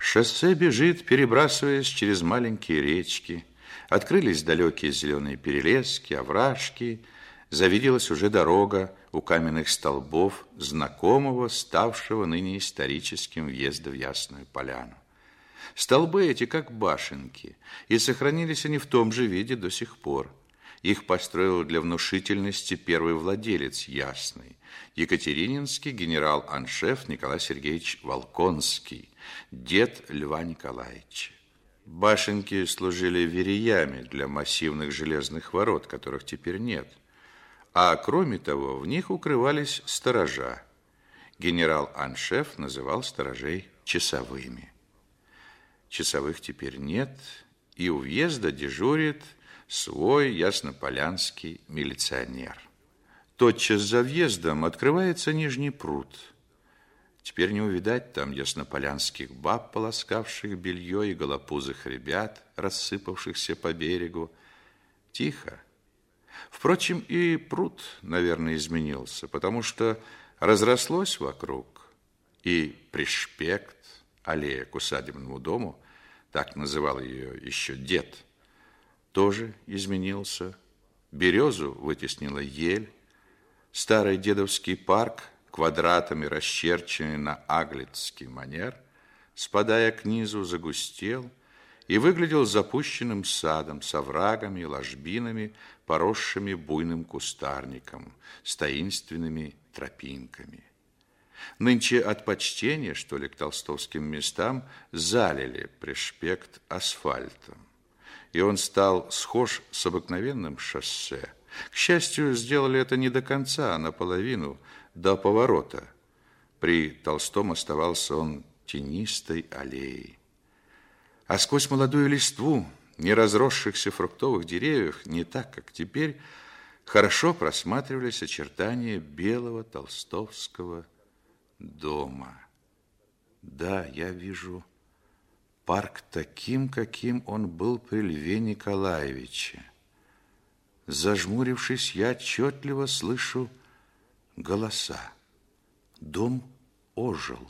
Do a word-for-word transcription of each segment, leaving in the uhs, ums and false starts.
Шоссе бежит, перебрасываясь через маленькие речки. Открылись далекие зеленые перелески, овражки. Завиделась уже дорога у каменных столбов, знакомого, ставшего ныне историческим въезда в Ясную Поляну. Столбы эти как башенки, и сохранились они в том же виде до сих пор. Их построил для внушительности первый владелец Ясной, екатерининский генерал-аншеф Николай Сергеевич Волконский, дед Льва Николаевича. Башенки служили вереями для массивных железных ворот, которых теперь нет. А кроме того, в них укрывались сторожа. Генерал-аншеф называл сторожей часовыми. Часовых теперь нет, и у въезда дежурит свой яснополянский милиционер. Тотчас за въездом открывается нижний пруд. Теперь не увидать там яснополянских баб, полоскавших белье, и голопузых ребят, рассыпавшихся по берегу. Тихо. Впрочем, и пруд, наверное, изменился, потому что разрослось вокруг, и пришпект, аллея к усадебному дому, так называл ее еще дед, тоже изменился. Березу вытеснила ель. Старый дедовский парк, квадратами расчерченный на аглицкий манер, спадая к низу, загустел и выглядел запущенным садом с оврагами и ложбинами, поросшими буйным кустарником, с таинственными тропинками. Нынче от почтения, что ли, к толстовским местам залили пришпект асфальтом, и он стал схож с обыкновенным шоссе. К счастью, сделали это не до конца, а наполовину, до поворота. При Толстом оставался он тенистой аллеей. А сквозь молодую листву неразросшихся фруктовых деревьев, не так, как теперь, хорошо просматривались очертания белого толстовского дома. Да, я вижу парк таким, каким он был при Льве Николаевиче. Зажмурившись, я отчетливо слышу голоса. Дом ожил.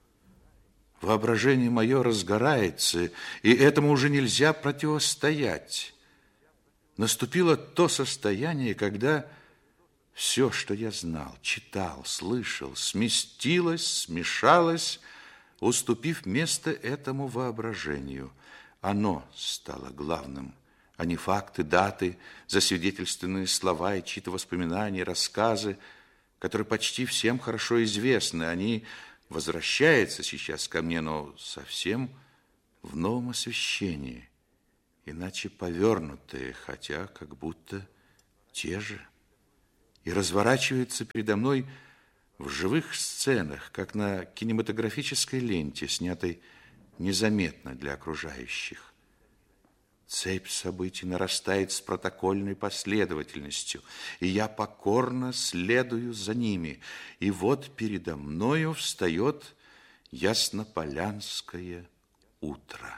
Воображение мое разгорается, и этому уже нельзя противостоять. Наступило то состояние, когда все, что я знал, читал, слышал, сместилось, смешалось, уступив место этому воображению. Оно стало главным, а не факты, даты, засвидетельственные слова и чьи-то воспоминания, рассказы, которые почти всем хорошо известны. Они возвращаются сейчас ко мне, но совсем в новом освещении, иначе повернутые, хотя как будто те же, и разворачиваются передо мной в живых сценах, как на кинематографической ленте, снятой незаметно для окружающих. Цепь событий нарастает с протокольной последовательностью, и я покорно следую за ними. И вот передо мною встает яснополянское утро.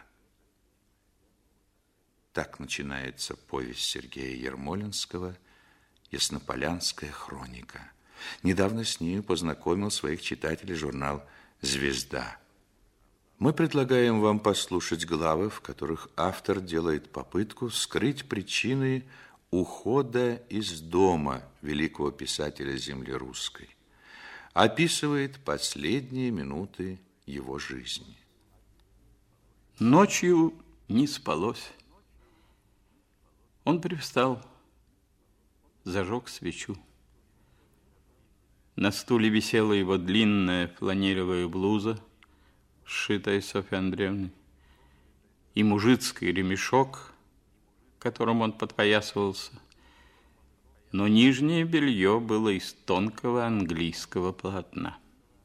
Так начинается повесть Сергея Ермолинского «Яснополянская хроника». Недавно с нею познакомил своих читателей журнал «Звезда». Мы предлагаем вам послушать главы, в которых автор делает попытку скрыть причины ухода из дома великого писателя земли русской, описывает последние минуты его жизни. Ночью не спалось. Он привстал, зажег свечу. На стуле висела его длинная фланелевая блуза, сшитая Софьей Андреевной, и мужицкий ремешок, которым он подпоясывался, но нижнее белье было из тонкого английского полотна.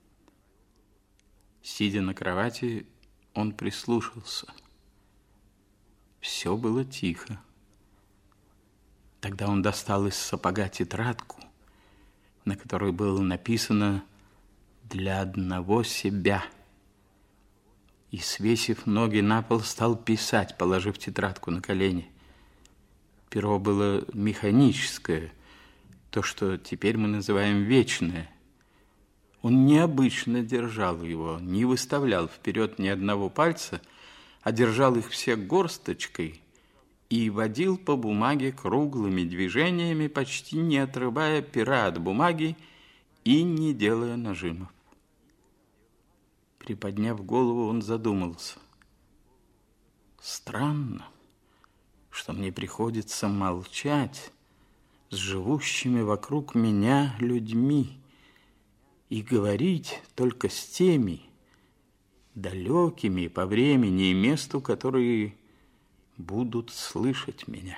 Сидя на кровати, он прислушался. Все было тихо. Тогда он достал из сапога тетрадку, на которой было написано «Для одного себя». И, свесив ноги на пол, стал писать, положив тетрадку на колени. Перо было механическое, то, что теперь мы называем вечное. Он необычно держал его, не выставлял вперед ни одного пальца, а держал их все горсточкой и водил по бумаге круглыми движениями, почти не отрывая пера от бумаги и не делая нажимов. Приподняв голову, он задумался. Странно, что мне приходится молчать с живущими вокруг меня людьми и говорить только с теми, далекими по времени и месту, которые будут слышать меня.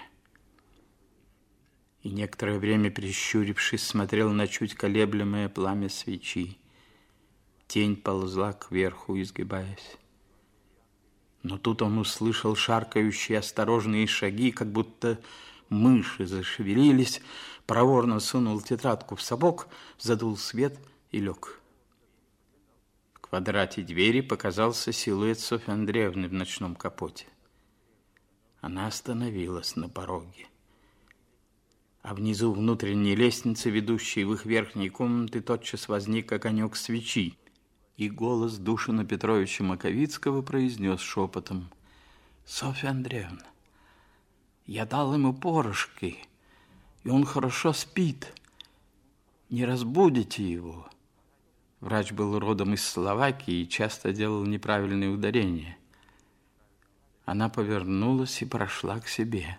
И некоторое время, прищурившись, смотрел на чуть колеблемое пламя свечи. Тень ползла кверху, изгибаясь. Но тут он услышал шаркающие осторожные шаги, как будто мыши зашевелились, проворно сунул тетрадку в сапог, задул свет и лег. В квадрате двери показался силуэт Софьи Андреевны в ночном капоте. Она остановилась на пороге. А внизу внутренней лестницы, ведущей в их верхние комнаты, тотчас возник огонек свечи, и голос Душина Петровича Маковицкого произнес шепотом: «Софья Андреевна, я дал ему порошки, и он хорошо спит. Не разбудите его». Врач был родом из Словакии и часто делал неправильные ударения. Она повернулась и прошла к себе.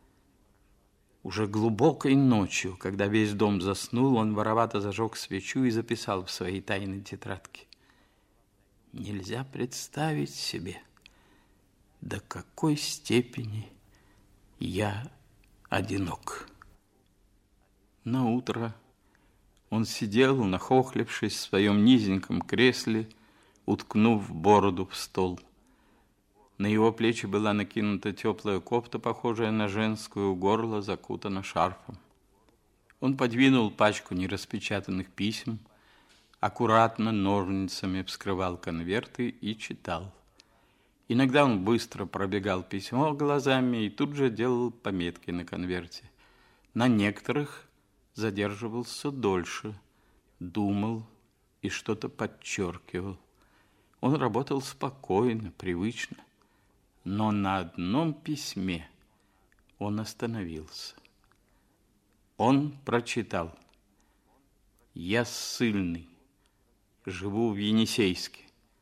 Уже глубокой ночью, когда весь дом заснул, он воровато зажег свечу и записал в своей тайной тетрадке: «Нельзя представить себе, до какой степени я одинок». На утро он сидел, нахохлившись в своем низеньком кресле, уткнув бороду в стол. На его плечи была накинута теплая кофта, похожая на женскую, горло закутано шарфом. Он подвинул пачку нераспечатанных писем, аккуратно ножницами вскрывал конверты и читал. Иногда он быстро пробегал письмо глазами и тут же делал пометки на конверте. На некоторых задерживался дольше, думал и что-то подчеркивал. Он работал спокойно, привычно, но на одном письме он остановился. Он прочитал: «Я ссыльный, живу в Енисейске.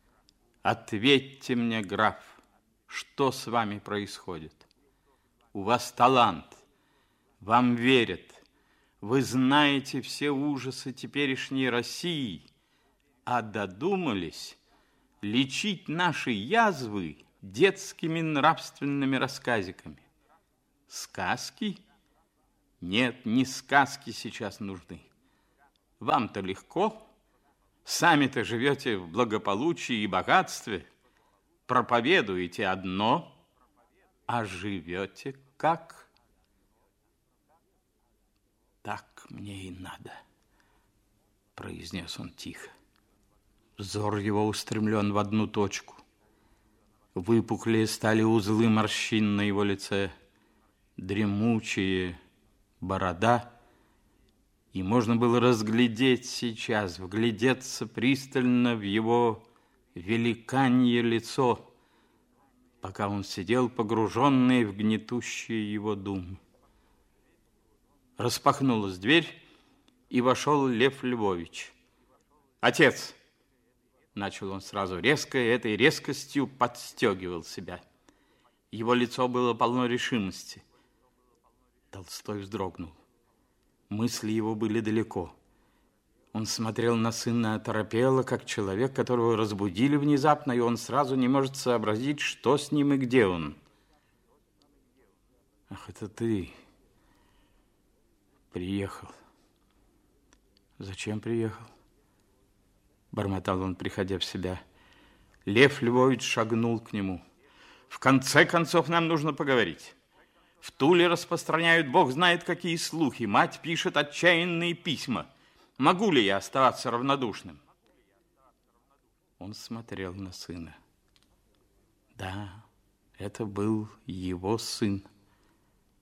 Ответьте мне, граф, что с вами происходит? У вас талант, вам верят, вы знаете все ужасы теперешней России, а додумались лечить наши язвы детскими нравственными рассказиками. Сказки? Нет, не сказки сейчас нужны. Вам-то легко, сами-то живете в благополучии и богатстве, проповедуете одно, а живете как? Так мне и надо», — произнес он тихо. Взор его устремлен в одну точку. Выпуклые стали узлы морщин на его лице, дремучие борода, и можно было разглядеть сейчас, вглядеться пристально в его великанье лицо, пока он сидел погруженный в гнетущие его думы. Распахнулась дверь, и вошел Лев Львович. «Отец!» — начал он сразу резко, и этой резкостью подстегивал себя. Его лицо было полно решимости. Толстой вздрогнул. Мысли его были далеко. Он смотрел на сына оторопело, как человек, которого разбудили внезапно, и он сразу не может сообразить, что с ним и где он. «Ах, это ты приехал. Зачем приехал?» Бормотал он, приходя в себя. Лев Львович шагнул к нему. «В конце концов, нам нужно поговорить. В Туле распространяют бог знает какие слухи. Мать пишет отчаянные письма. Могу ли я оставаться равнодушным?» Он смотрел на сына. Да, это был его сын.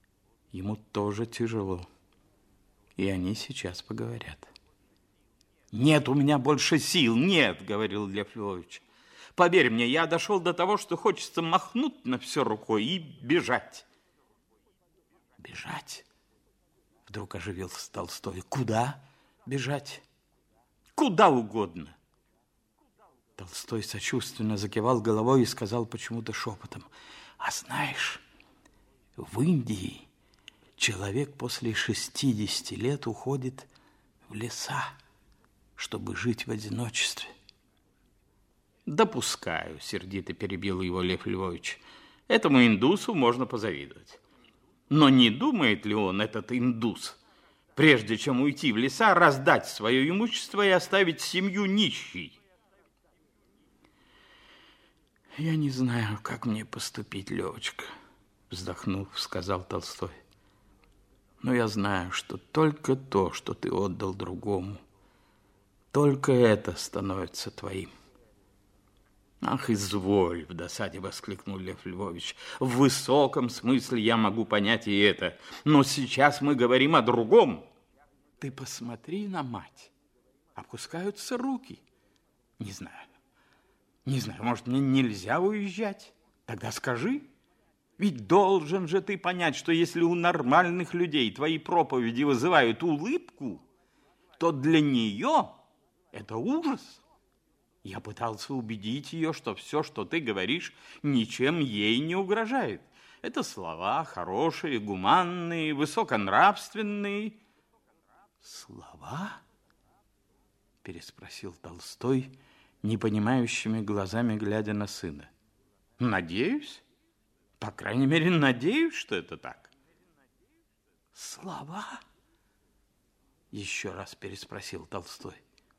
Ему тоже тяжело. И они сейчас поговорят. Нет у меня больше сил, нет, говорил Лев Львович. Поверь мне, я дошел до того, что хочется махнуть на все рукой и бежать. Бежать? Вдруг оживился Толстой. Куда бежать? Куда угодно. Толстой сочувственно закивал головой и сказал почему-то шепотом: а знаешь, в Индии человек после шестидесяти лет уходит в леса, чтобы жить в одиночестве. Допускаю, сердито перебил его Лев Львович. Этому индусу можно позавидовать. Но не думает ли он, этот индус, прежде чем уйти в леса, раздать свое имущество и оставить семью нищей? Я не знаю, как мне поступить, Левочка, вздохнув, сказал Толстой. Но я знаю, что только то, что ты отдал другому, только это становится твоим. Ах, изволь, в досаде воскликнул Лев Львович. В высоком смысле я могу понять и это, но сейчас мы говорим о другом. Ты посмотри на мать. Опускаются руки. Не знаю. Не знаю, может, мне нельзя уезжать? Тогда скажи. Ведь должен же ты понять, что если у нормальных людей твои проповеди вызывают улыбку, то для нее это ужас. Я пытался убедить ее, что все, что ты говоришь, ничем ей не угрожает. Это слова хорошие, гуманные, высоконравственные. Слова? Переспросил Толстой, непонимающими глазами глядя на сына. Надеюсь? По крайней мере, надеюсь, что это так. Слова? Еще раз переспросил Толстой.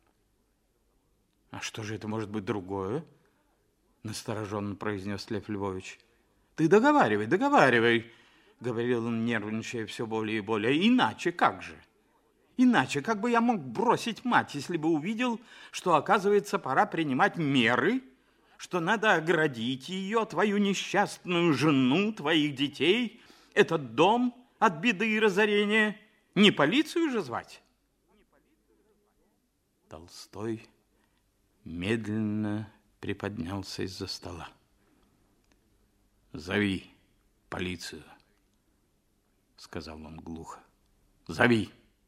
А что же это может быть другое? Настороженно произнес Лев Львович. Ты договаривай, договаривай, говорил он, нервничая все более и более. Иначе как же? Иначе как бы я мог бросить мать, если бы увидел, что, оказывается, пора принимать меры, что надо оградить ее, твою несчастную жену, твоих детей, этот дом от беды и разорения? Не полицию же звать? Толстой медленно приподнялся из-за стола. «Зови полицию», — сказал он глухо. «Зови».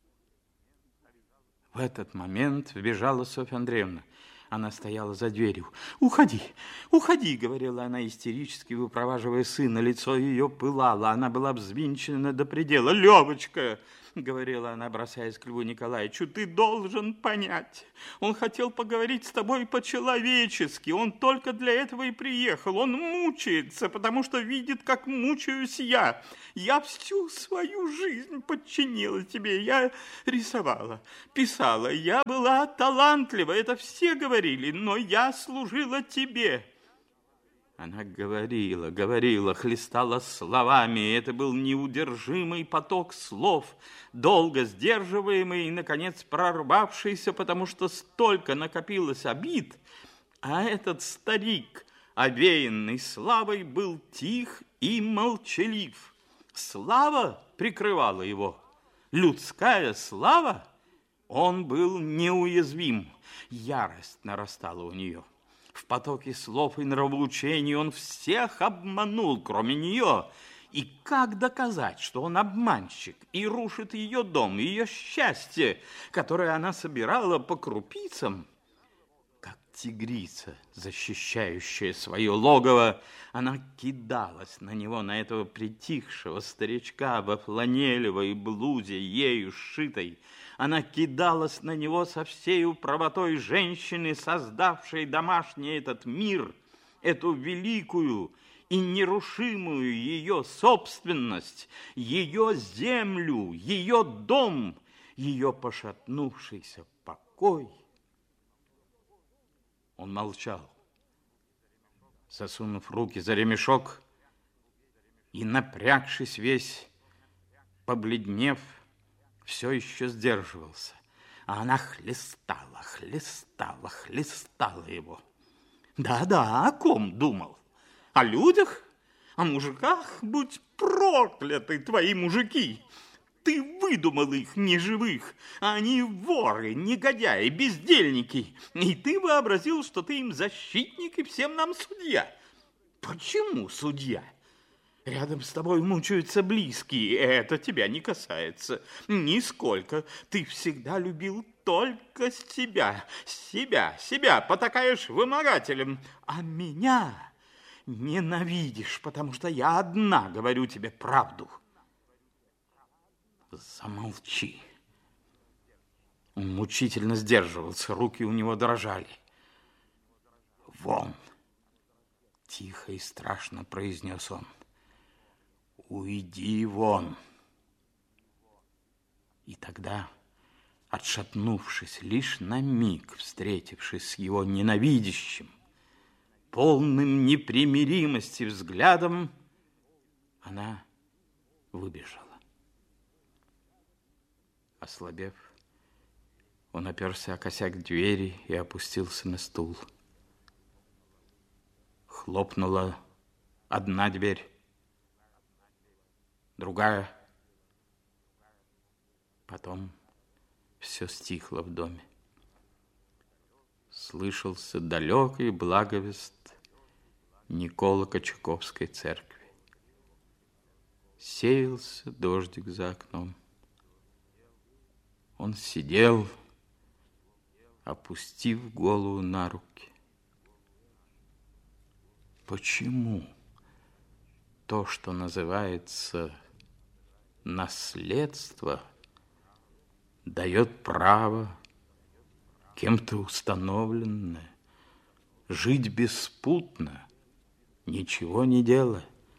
В этот момент вбежала Софья Андреевна. Она стояла за дверью. «Уходи, уходи», — говорила она истерически, выпроваживая сына. Лицо ее пылало, она была взвинчена до предела. «Левочка», — говорила она, бросаясь к Льву Николаевичу, — «ты должен понять. Он хотел поговорить с тобой по-человечески. Он только для этого и приехал. Он мучается, потому что видит, как мучаюсь я. Я всю свою жизнь подчинила тебе. Я рисовала, писала. Я была талантлива, это все говорили, но я служила тебе». Она говорила, говорила, хлестала словами, и это был неудержимый поток слов, долго сдерживаемый и, наконец, прорвавшийся, потому что столько накопилось обид, а этот старик, овеянный славой, был тих и молчалив. Слава прикрывала его, людская слава, он был неуязвим, ярость нарастала у нее. В потоке слов и нравоучений он всех обманул, кроме нее. И как доказать, что он обманщик и рушит ее дом, ее счастье, которое она собирала по крупицам? Как тигрица, защищающая свое логово, она кидалась на него, на этого притихшего старичка во фланелевой блузе, ею сшитой. Она кидалась на него со всею правотой женщины, создавшей домашний этот мир, эту великую и нерушимую ее собственность, ее землю, ее дом, ее пошатнувшийся покой. Он молчал, засунув руки за ремешок и, напрягшись весь, побледнев, все еще сдерживался, а она хлестала, хлестала, хлестала его. Да-да, о ком думал? О людях? О мужиках? Будь прокляты твои мужики! Ты выдумал их неживых. Они воры, негодяи, бездельники. И ты вообразил, что ты им защитник и всем нам судья. Почему судья? Рядом с тобой мучаются близкие. Это тебя не касается. Нисколько. Ты всегда любил только себя. Себя, себя. Потакаешь вымогателем. А меня ненавидишь, потому что я одна говорю тебе правду. Замолчи. Он мучительно сдерживался. Руки у него дрожали. Вон. Тихо и страшно произнес он. Уйди вон. И тогда, отшатнувшись, лишь на миг, встретившись с его ненавидящим, полным непримиримости взглядом, она выбежала. Ослабев, он оперся о косяк двери и опустился на стул. Хлопнула одна дверь, другая. Потом все стихло в доме. Слышался далекий благовест Николо-Кочаковской церкви. Сеялся дождик за окном. Он сидел, опустив голову на руки. Почему то, что называется наследство, дает право, кем-то установленное, жить беспутно, ничего не делая?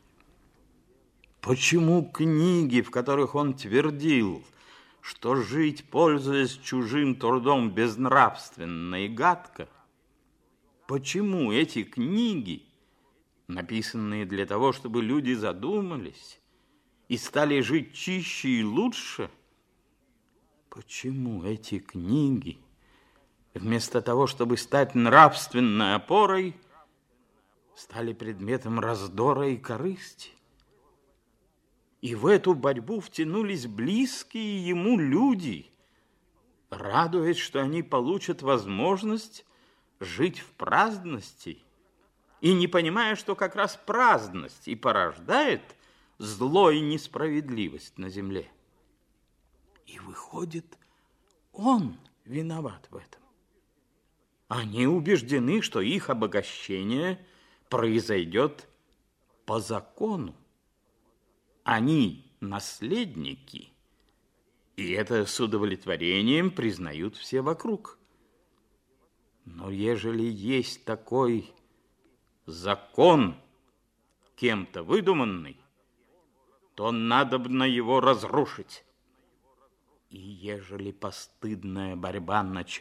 Почему книги, в которых он твердил, что жить, пользуясь чужим трудом, безнравственно и гадко, почему эти книги, написанные для того, чтобы люди задумались и стали жить чище и лучше, почему эти книги, вместо того, чтобы стать нравственной опорой, стали предметом раздора и корысти? И в эту борьбу втянулись близкие ему люди, радуясь, что они получат возможность жить в праздности, и не понимая, что как раз праздность и порождает зло и несправедливость на земле. И выходит, он виноват в этом. Они убеждены, что их обогащение произойдет по закону. Они наследники, и это с удовлетворением признают все вокруг. Но ежели есть такой закон, кем-то выдуманный, то надобно его разрушить. И ежели постыдная борьба началась,